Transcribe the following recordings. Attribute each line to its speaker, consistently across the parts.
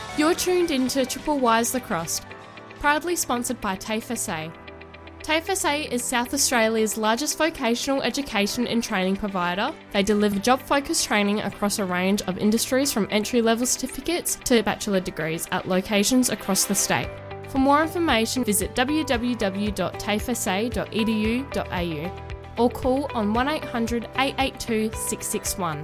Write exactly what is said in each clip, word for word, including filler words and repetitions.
Speaker 1: You're tuned into Triple Y's The Crossed, proudly sponsored by TAFE S A. TAFE S A is South Australia's largest vocational education and training provider. They deliver job-focused training across a range of industries from entry-level certificates to bachelor degrees at locations across the state. For more information, visit w w w dot tafe s a dot e d u dot a u or call on one eight hundred, eight eight two, six six one.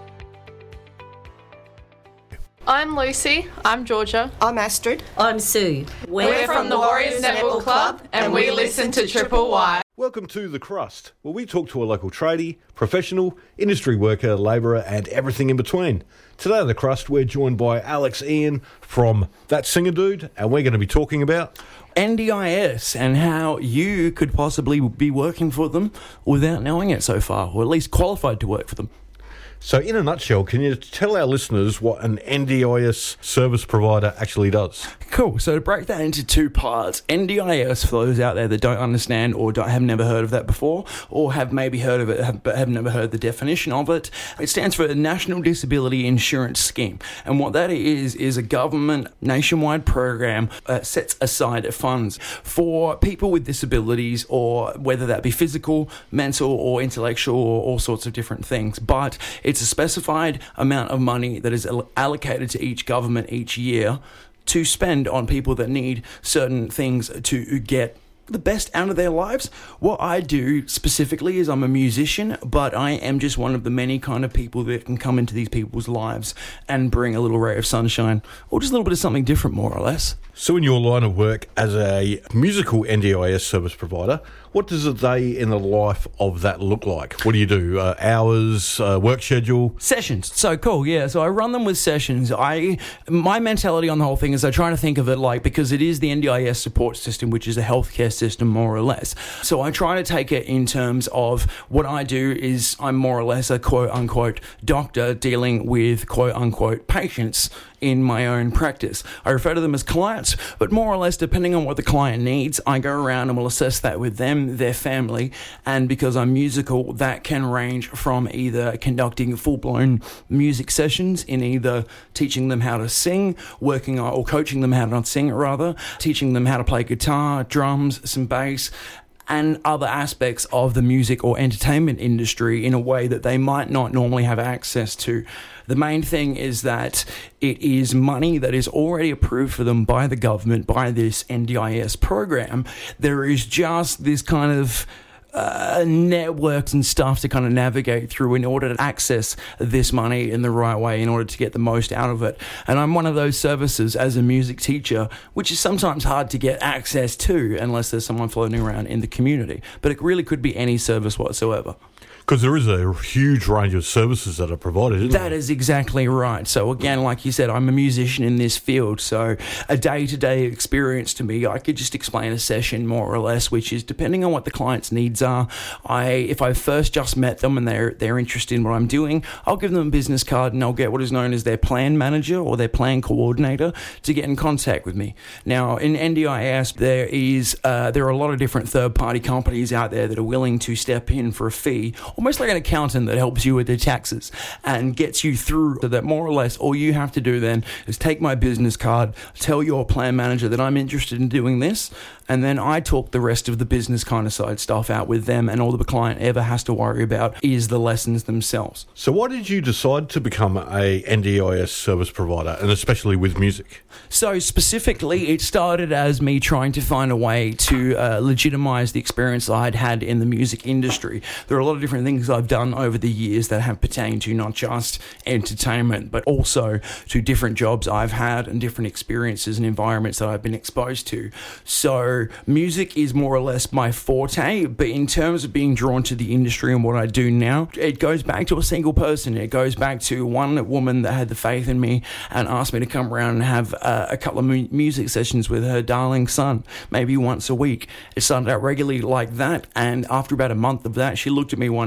Speaker 2: I'm Lucy. I'm Georgia.
Speaker 3: I'm Astrid.
Speaker 4: I'm Sue.
Speaker 2: We're, We're from the Warriors Netball Club and we listen to Triple Y.
Speaker 5: Welcome to The Crust, where we talk to a local tradie, professional, industry worker, labourer and everything in between. Today on The Crust, we're joined by Alex Ian from That Singer Dude, and we're going to be talking about
Speaker 6: N D I S and how you could possibly be working for them without knowing it so far, or at least qualified to work for them.
Speaker 5: So in a nutshell, can you tell our listeners what an N D I S service provider actually does?
Speaker 6: Cool. So to break that into two parts, N D I S, for those out there that don't understand or don't, have never heard of that before, or have maybe heard of it have, but have never heard the definition of it, it stands for the National Disability Insurance Scheme. And what that is, is a government nationwide program that sets aside funds for people with disabilities, or whether that be physical, mental, or intellectual, or all sorts of different things. But it's a specified amount of money that is allocated to each government each year to spend on people that need certain things to get the best out of their lives. What I do specifically is I'm a musician, but I am just one of the many kind of people that can come into these people's lives and bring a little ray of sunshine, or just a little bit of something different, more or less.
Speaker 5: So in your line of work as a musical N D I S service provider, what does a day in the life of that look like? What do you do? Uh, hours, uh, work schedule?
Speaker 6: Sessions. So cool, yeah. So I run them with sessions. I My mentality on the whole thing is I try to think of it like, because it is the N D I S support system, which is a healthcare system more or less. So I try to take it in terms of what I do is I'm more or less a quote-unquote doctor dealing with quote-unquote patients in my own practice. I refer to them as clients, but more or less, depending on what the client needs, I go around and will assess that with them, their family, and because I'm musical, that can range from either conducting full-blown music sessions in either teaching them how to sing, working on, or coaching them how to not sing, rather, teaching them how to play guitar, drums, some bass, and other aspects of the music or entertainment industry in a way that they might not normally have access to. The main thing is that it is money that is already approved for them by the government, by this N D I S program. There is just this kind of Uh, networks and stuff to kind of navigate through in order to access this money in the right way, in order to get the most out of it. And I'm one of those services as a music teacher, which is sometimes hard to get access to unless there's someone floating around in the community. But it really could be any service whatsoever.
Speaker 5: Because there is a huge range of services that are provided, isn't there?
Speaker 6: That is exactly right. So again, like you said, I'm a musician in this field. So a day-to-day experience to me, I could just explain a session more or less, which is depending on what the client's needs are. I, if I first just met them and they're they're interested in what I'm doing, I'll give them a business card and I'll get what is known as their plan manager or their plan coordinator to get in contact with me. Now, in N D I S, there is uh, there are a lot of different third-party companies out there that are willing to step in for a fee, almost like an accountant that helps you with the taxes and gets you through, so that more or less all you have to do then is take my business card, tell your plan manager that I'm interested in doing this, and then I talk the rest of the business kind of side stuff out with them, and all the client ever has to worry about is the lessons themselves.
Speaker 5: So why did you decide to become a N D I S service provider, and especially with music?
Speaker 6: So specifically, it started as me trying to find a way to uh, legitimize the experience I'd had in the music industry. There are a lot of different things I've done over the years that have pertained to not just entertainment, but also to different jobs I've had and different experiences and environments that I've been exposed to. So music is more or less my forte, but in terms of being drawn to the industry and what I do now, it goes back to a single person. It goes back to one woman that had the faith in me and asked me to come around and have uh, a couple of mu- music sessions with her darling son, maybe once a week. It started out regularly like that, and after about a month of that, she looked at me one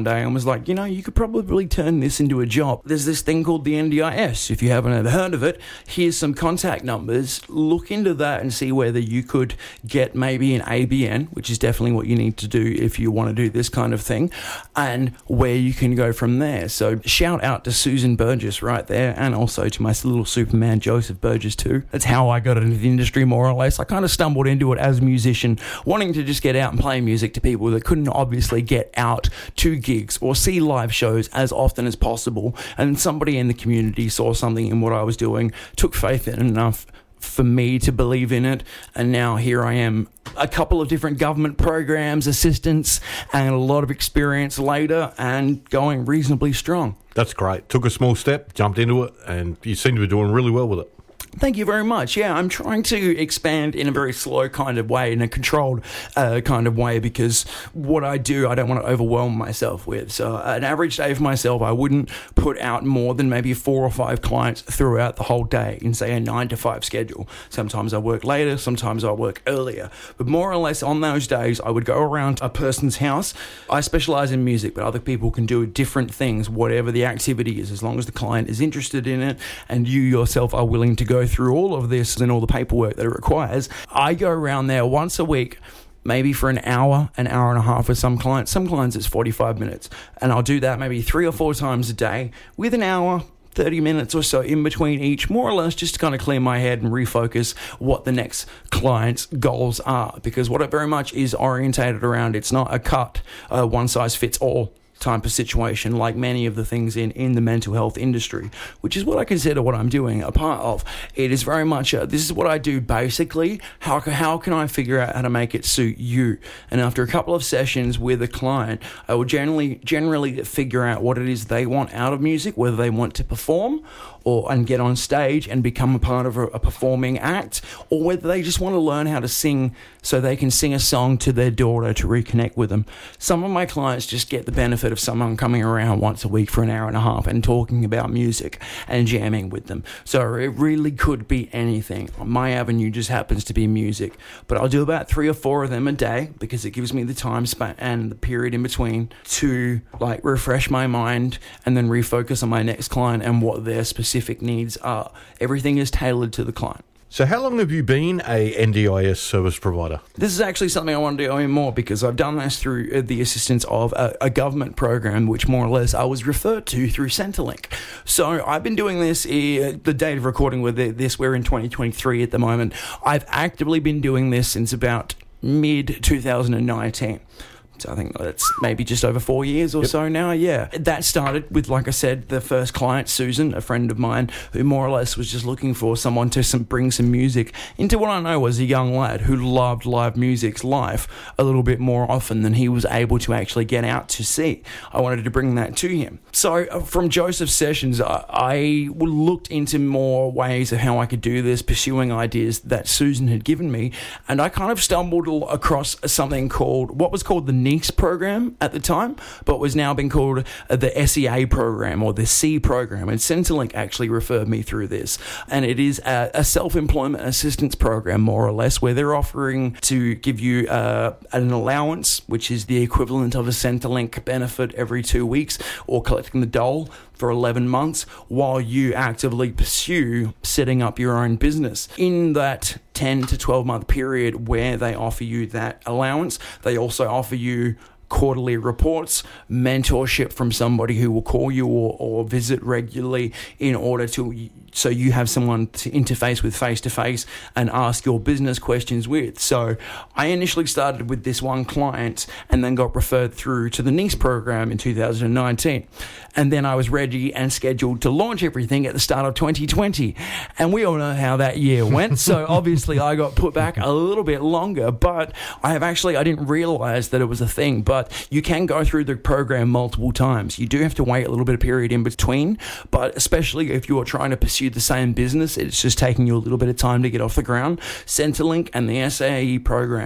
Speaker 6: one day and was like, you know, you could probably turn this into a job. There's this thing called the N D I S. If you haven't ever heard of it, here's some contact numbers. Look into that and see whether you could get maybe an A B N, which is definitely what you need to do if you want to do this kind of thing, and where you can go from there. So shout out to Susan Burgess right there, and also to my little Superman Joseph Burgess too. That's how I got into the industry, more or less. I kind of stumbled into it as a musician, wanting to just get out and play music to people that couldn't obviously get out to gigs or see live shows as often as possible. And somebody in the community saw something in what I was doing, took faith in it enough for me to believe in it, and now here I am, a couple of different government programs, assistance, and a lot of experience later, and going reasonably strong.
Speaker 5: That's great. Took a small step, jumped into it, and you seem to be doing really well with it.
Speaker 6: Thank you very much. Yeah, I'm trying to expand in a very slow kind of way, in a controlled uh, kind of way, because what I do, I don't want to overwhelm myself with. So an average day for myself, I wouldn't put out more than maybe four or five clients throughout the whole day in, say, a nine to five schedule. Sometimes I work later, sometimes I work earlier. But more or less on those days, I would go around a person's house. I specialize in music, but other people can do different things, whatever the activity is, as long as the client is interested in it and you yourself are willing to go through all of this and all the paperwork that it requires. I go around there once a week, maybe for an hour, an hour and a half with some clients. Some clients it's forty-five minutes. And I'll do that maybe three or four times a day with an hour, thirty minutes or so in between each, more or less, just to kind of clear my head and refocus what the next client's goals are. Because what it very much is orientated around, it's not a cut, uh, one size fits all type of situation like many of the things in, in the mental health industry, which is what I consider what I'm doing a part of. It is very much, a, this is what I do basically. How, how can I figure out how to make it suit you? And after a couple of sessions with a client, I will generally generally figure out what it is they want out of music, whether they want to perform or and get on stage and become a part of a, a performing act, or whether they just want to learn how to sing so they can sing a song to their daughter to reconnect with them. Some of my clients just get the benefit of someone coming around once a week for an hour and a half and talking about music and jamming with them. So it really could be anything. My avenue just happens to be music, but I'll do about three or four of them a day because it gives me the time span and the period in between to like refresh my mind and then refocus on my next client and what their specific needs are. Everything is tailored to the client.
Speaker 5: So how long have you been a N D I S service provider?
Speaker 6: This is actually something I want to do in more because I've done this through the assistance of a, a government program, which more or less I was referred to through Centrelink. So I've been doing this, uh, the date of recording with this, we're in twenty twenty-three at the moment. I've actively been doing this since about mid twenty nineteen. So I think that's maybe just over four years or yep. so now, yeah. That started with, like I said, the first client, Susan, a friend of mine, who more or less was just looking for someone to some, bring some music into what I know was a young lad who loved live music's life a little bit more often than he was able to actually get out to see. I wanted to bring that to him. So uh, from Joseph's sessions, I, I looked into more ways of how I could do this, pursuing ideas that Susan had given me, and I kind of stumbled across something called, what was called the NEACE program at the time, but was now being called the S E A program or the C program. And Centrelink actually referred me through this. And it is a, a self-employment assistance program, more or less, where they're offering to give you uh, an allowance, which is the equivalent of a Centrelink benefit every two weeks, or collecting the dole for eleven months while you actively pursue setting up your own business. In that ten to twelve month period where they offer you that allowance, they also offer you quarterly reports, mentorship from somebody who will call you or, or visit regularly in order to, so you have someone to interface with face to face and ask your business questions with. So I initially started with this one client and then got referred through to the NEACE program in two thousand nineteen. And then I was ready and scheduled to launch everything at the start of twenty twenty. And we all know how that year went. So obviously I got put back a little bit longer, but I have actually, I didn't realize that it was a thing, but you can go through the program multiple times. You do have to wait a little bit of period in between, but especially if you're trying to pursue the same business, it's just taking you a little bit of time to get off the ground. Centrelink and the S A E program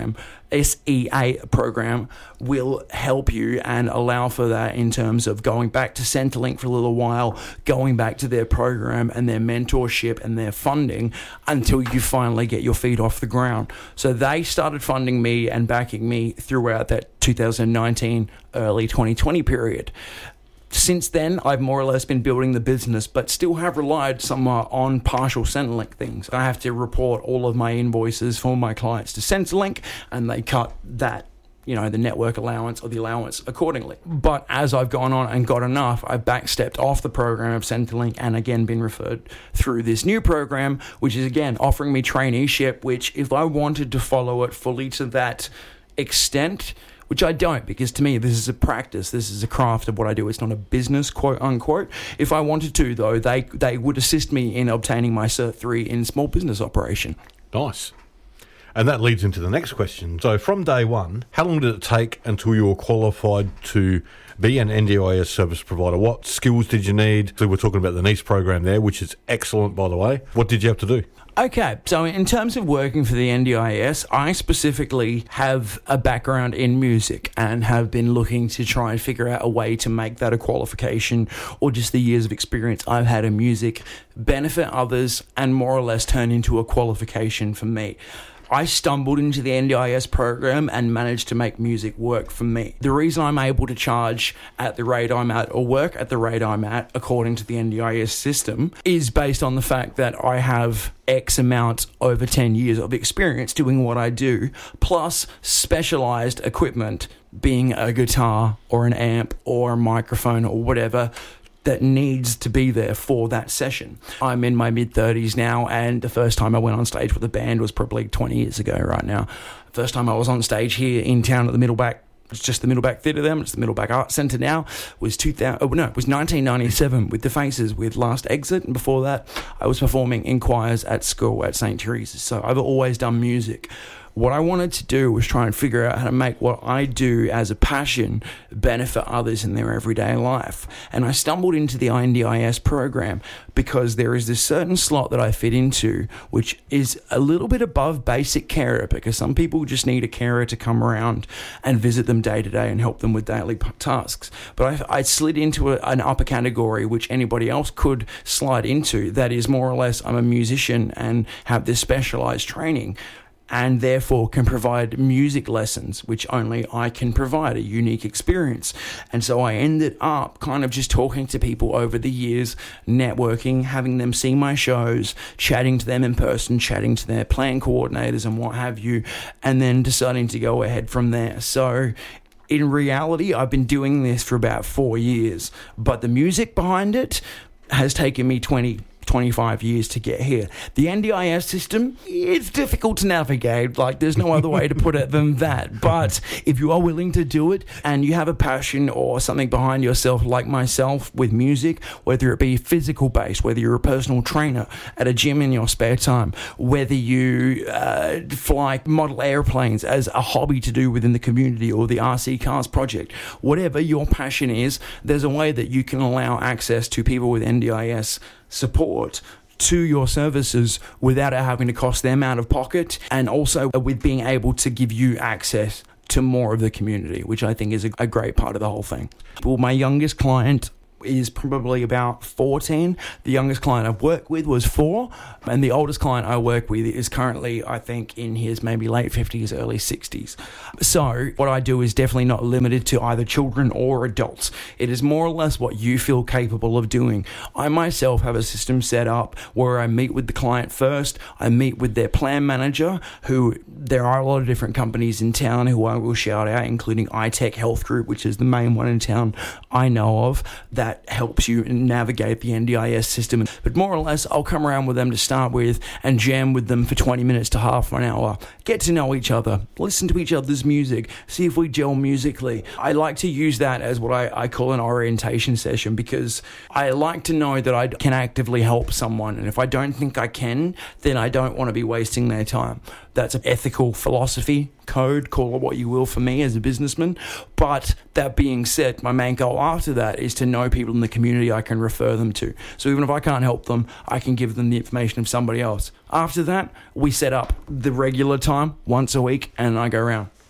Speaker 6: S E A program will help you and allow for that in terms of going back to Centrelink for a little while, going back to their program and their mentorship and their funding until you finally get your feet off the ground. So they started funding me and backing me throughout that two thousand nineteen, early twenty twenty period. Since then, I've more or less been building the business, but still have relied somewhat on partial Centrelink things. I have to report all of my invoices for my clients to Centrelink, and they cut that, you know, the network allowance or the allowance accordingly. But as I've gone on and got enough, I've backstepped off the program of Centrelink and again been referred through this new program, which is again offering me traineeship, which if I wanted to follow it fully to that extent, which I don't, because to me, this is a practice. This is a craft of what I do. It's not a business, quote unquote. If I wanted to, though, they they would assist me in obtaining my Cert three in small business operation.
Speaker 5: Nice. And that leads into the next question. So from day one, how long did it take until you were qualified to be an N D I S service provider? What skills did you need? So we're talking about the NEIS program there, which is excellent, by the way. What did you have to do?
Speaker 6: Okay, so in terms of working for the N D I S, I specifically have a background in music and have been looking to try and figure out a way to make that a qualification or just the years of experience I've had in music benefit others and more or less turn into a qualification for me. I stumbled into the N D I S program and managed to make music work for me. The reason I'm able to charge at the rate I'm at or work at the rate I'm at according to the N D I S system is based on the fact that I have X amount over ten years of experience doing what I do, plus specialized equipment, being a guitar or an amp or a microphone or whatever that needs to be there for that session. I'm in my mid-thirties now, and the first time I went on stage with a band was probably twenty years ago right now. First time I was on stage here in town at the Middleback, it's just the Middleback Theatre then, it's the Middleback Arts Centre now, was two thousand, oh no, it was nineteen ninety-seven with The Faces with Last Exit, and before that I was performing in choirs at school at Saint Teresa's. So I've always done music. What I wanted to do was try and figure out how to make what I do as a passion benefit others in their everyday life. And I stumbled into the N D I S program because there is this certain slot that I fit into, which is a little bit above basic carer, because some people just need a carer to come around and visit them day to day and help them with daily tasks. But I, I slid into a, an upper category, which anybody else could slide into. That is more or less, I'm a musician and have this specialized training, and therefore can provide music lessons, which only I can provide, a unique experience. And so I ended up kind of just talking to people over the years, networking, having them see my shows, chatting to them in person, chatting to their plan coordinators and what have you, and then deciding to go ahead from there. So in reality, I've been doing this for about four years, but the music behind it has taken me twenty twenty-five years to get here. The N D I S system, it's difficult to navigate. Like, there's no other way to put it than that. But if you are willing to do it and you have a passion or something behind yourself, like myself with music, whether it be physical based, whether you're a personal trainer at a gym in your spare time, whether you uh, fly model airplanes as a hobby to do within the community or the R C Cars project, whatever your passion is, there's a way that you can allow access to people with N D I S support to your services without it having to cost them out of pocket, and also with being able to give you access to more of the community, which I think is a, a great part of the whole thing. Well, my youngest client is probably about fourteen. The youngest client I've worked with was four, and the oldest client I work with is currently, I think, in his maybe late fifties, early sixties. So what I do is definitely not limited to either children or adults. It is more or less what you feel capable of doing. I myself have a system set up where I meet with the client first. I meet with their plan manager, who there are a lot of different companies in town who I will shout out, including iTech Health Group, which is the main one in town I know of, that helps you navigate the N D I S system. But more or less, I'll come around with them to start with and jam with them for twenty minutes to half an hour. Get to know each other, listen to each other's music, see if we gel musically. I like to use that as what I, I call an orientation session, because I like to know that I can actively help someone. And if I don't think I can, then I don't want to be wasting their time. That's an ethical philosophy, code, call it what you will for me as a businessman. But that being said, my main goal after that is to know people in the community I can refer them to. So even if I can't help them, I can give them the information of somebody else. After that, we set up the regular time once a week and I go around.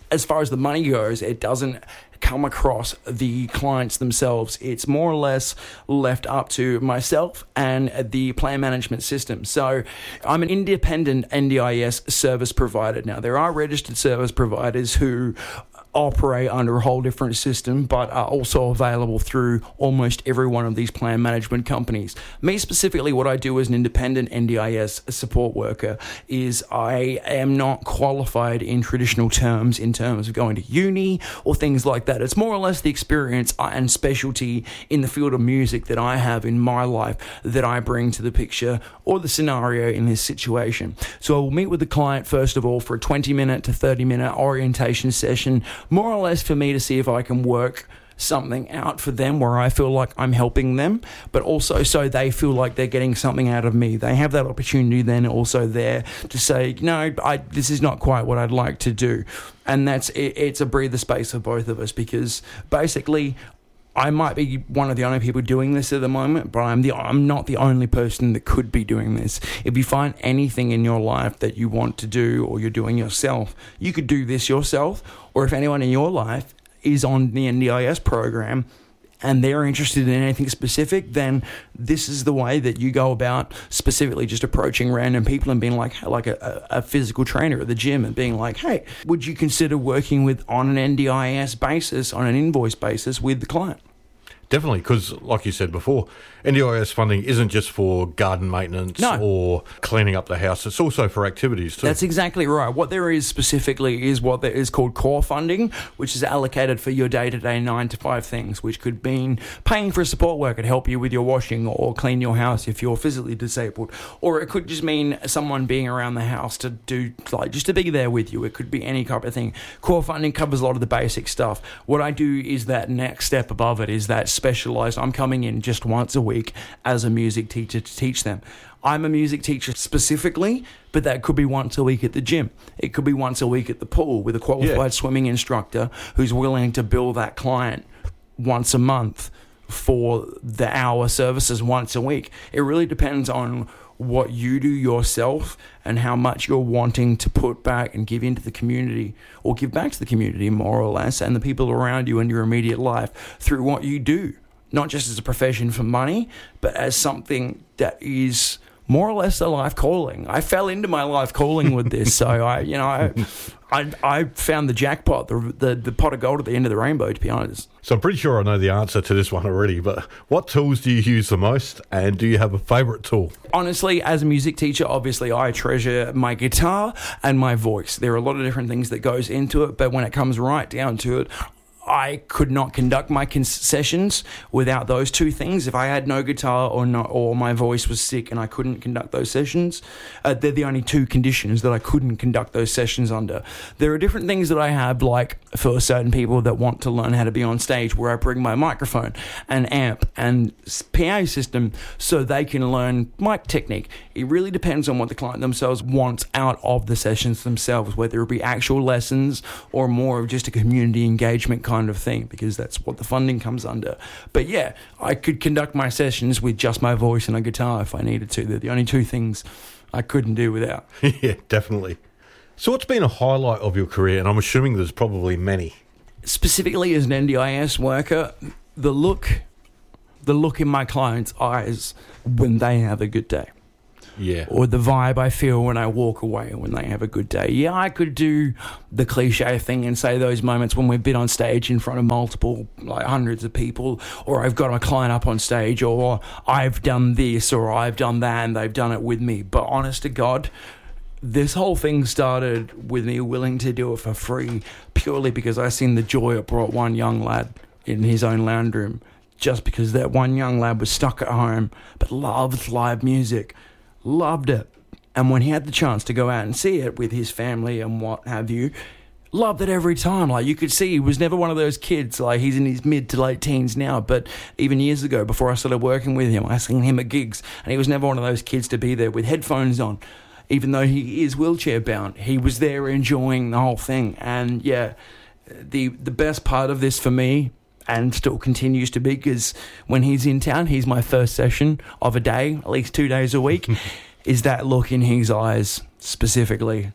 Speaker 6: as far as the money goes, it doesn't come across the clients themselves. It's more or less left up to myself and the plan management system. So I'm an independent N D I S service provider. Now, there are registered service providers who operate under a whole different system, but are also available through almost every one of these plan management companies. Me specifically, what I do as an independent N D I S support worker is I am not qualified in traditional terms in terms of going to uni or things like that. It's more or less the experience and specialty in the field of music that I have in my life that I bring to the picture or the scenario in this situation. So I will meet with the client first of all for a twenty minute to thirty minute orientation session, more or less for me to see if I can work something out for them where I feel like I'm helping them, but also so they feel like they're getting something out of me. They have that opportunity then also there to say, no, I, this is not quite what I'd like to do. And that's it, it's a breather space for both of us, because basically I might be one of the only people doing this at the moment, but I'm the I'm not the only person that could be doing this. If you find anything in your life that you want to do or you're doing yourself, you could do this yourself. Or if anyone in your life is on the N D I S program and they're interested in anything specific, then this is the way that you go about specifically just approaching random people and being like, like a, a physical trainer at the gym and being like, hey, would you consider working with on an N D I S basis, on an invoice basis with the client?
Speaker 5: Definitely, because like you said before, N D I S funding isn't just for garden maintenance
Speaker 6: No.
Speaker 5: or cleaning up the house. It's also for activities too.
Speaker 6: That's exactly right. What there is specifically is what there is called core funding, which is allocated for your day-to-day nine to five things, which could mean paying for a support worker to help you with your washing or clean your house if you're physically disabled. Or it could just mean someone being around the house to do, like, just to be there with you. It could be any type of thing. Core funding covers a lot of the basic stuff. What I do is that next step above it is that specialised. I'm coming in just once a week as a music teacher to teach them. I'm a music teacher specifically, but that could be once a week at the gym. It could be once a week at the pool with a qualified
Speaker 5: Yeah.
Speaker 6: swimming instructor who's willing to bill that client once a month for the hour services once a week. It really depends on what you do yourself and how much you're wanting to put back and give into the community, or give back to the community more or less, and the people around you in your immediate life through what you do, not just as a profession for money, but as something that is more or less a life calling. I fell into my life calling with this, so I, you know, I, I, I found the jackpot, the, the the pot of gold at the end of the rainbow, to be honest.
Speaker 5: So I'm pretty sure I know the answer to this one already, but what tools do you use the most, and do you have a favourite tool?
Speaker 6: Honestly, as a music teacher, obviously I treasure my guitar and my voice. There are a lot of different things that goes into it, but when it comes right down to it, I could not conduct my con- sessions without those two things. If I had no guitar or not, or my voice was sick and I couldn't conduct those sessions, uh, they're the only two conditions that I couldn't conduct those sessions under. There are different things that I have, like for certain people that want to learn how to be on stage, where I bring my microphone and amp and P A system so they can learn mic technique. It really depends on what the client themselves wants out of the sessions themselves, whether it be actual lessons or more of just a community engagement kind of thing, because that's what the funding comes under. But yeah, I could conduct my sessions with just my voice and a guitar if I needed to. They're the only two things I couldn't do without.
Speaker 5: Yeah, definitely. So what's been a highlight of your career? And I'm assuming there's probably many.
Speaker 6: Specifically as an N D I S worker, the look, the look in my clients' eyes when they have a good day.
Speaker 5: Yeah.
Speaker 6: Or the vibe I feel when I walk away when they have a good day. Yeah, I could do the cliche thing and say those moments when we've been on stage in front of multiple, like hundreds of people, or I've got a client up on stage, or I've done this, or I've done that, and they've done it with me. But honest to God, this whole thing started with me willing to do it for free purely because I seen the joy it brought one young lad in his own lounge room, just because that one young lad was stuck at home but loved live music. Loved it. And when he had the chance to go out and see it with his family and what have you, loved it every time. Like, you could see he was never one of those kids. Like, he's in his mid to late teens now, but even years ago, before I started working with him, I seen him at gigs, and he was never one of those kids to be there with headphones on. Even though he is wheelchair bound, he was there enjoying the whole thing. And yeah, the the best part of this for me, and still continues to be, because when he's in town, he's my first session of a day, at least two days a week, is that look in his eyes specifically.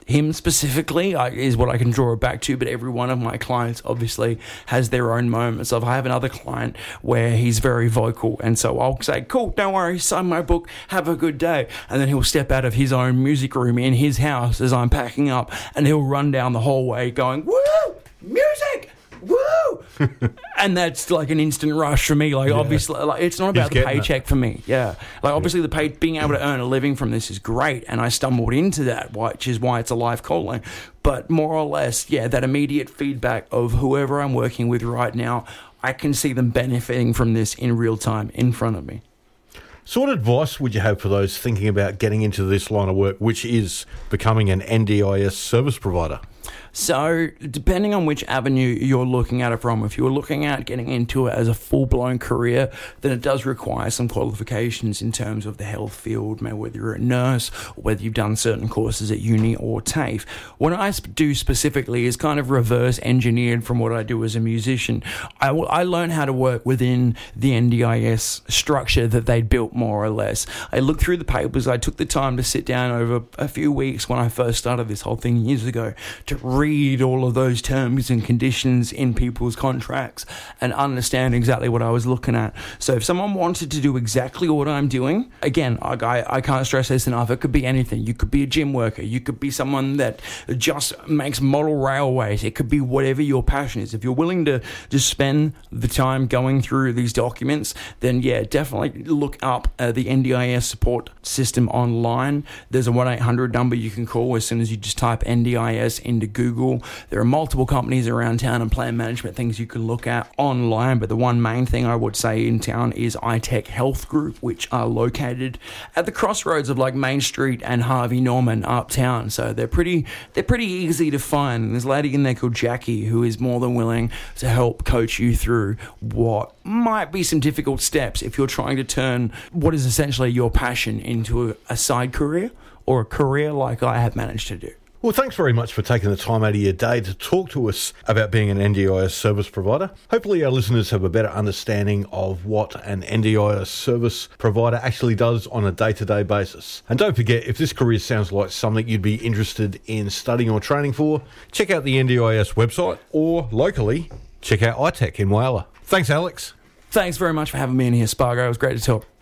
Speaker 6: him specifically I, is what I can draw it back to, but every one of my clients obviously has their own moments. So if I have another client where he's very vocal, and so I'll say, cool, don't worry, sign my book, have a good day, and then he'll step out of his own music room in his house as I'm packing up, and he'll run down the hallway going, woo, music, woo. And that's like an instant rush for me. Like, yeah. obviously, like, it's not about He's the paycheck it. for me. Yeah. Like, obviously, yeah. the pay, being able to earn a living from this is great. And I stumbled into that, which is why it's a life calling. But more or less, yeah, that immediate feedback of whoever I'm working with right now, I can see them benefiting from this in real time in front of me.
Speaker 5: So what advice would you have for those thinking about getting into this line of work, which is becoming an N D I S service provider?
Speaker 6: So, depending on which avenue you're looking at it from, if you're looking at getting into it as a full-blown career, then it does require some qualifications in terms of the health field, maybe whether you're a nurse or whether you've done certain courses at uni or TAFE. What I do specifically is kind of reverse engineered from what I do as a musician. I, I learned how to work within the N D I S structure that they'd built, more or less. I looked through the papers. I took the time to sit down over a few weeks when I first started this whole thing years ago to read all of those terms and conditions in people's contracts and understand exactly what I was looking at. So if someone wanted to do exactly what I'm doing, again, I, I, I can't stress this enough, it could be anything. You could be a gym worker. You could be someone that just makes model railways. It could be whatever your passion is. If you're willing to just spend the time going through these documents, then yeah, definitely look up uh, the N D I S support system online. There's a one eight hundred number you can call as soon as you just type N D I S into Google. There are multiple companies around town and plan management things you can look at online, but the one main thing I would say in town is iTech Health Group, which are located at the crossroads of like Main Street and Harvey Norman uptown. So they're pretty they're pretty easy to find. And there's a lady in there called Jackie who is more than willing to help coach you through what might be some difficult steps if you're trying to turn what is essentially your passion into a, a side career or a career like I have managed to do.
Speaker 5: Well, thanks very much for taking the time out of your day to talk to us about being an N D I S service provider. Hopefully our listeners have a better understanding of what an N D I S service provider actually does on a day-to-day basis. And don't forget, if this career sounds like something you'd be interested in studying or training for, check out the N D I S website, or locally, check out iTech in Whyalla. Thanks, Alex.
Speaker 6: Thanks very much for having me in here, Spargo. It was great to talk.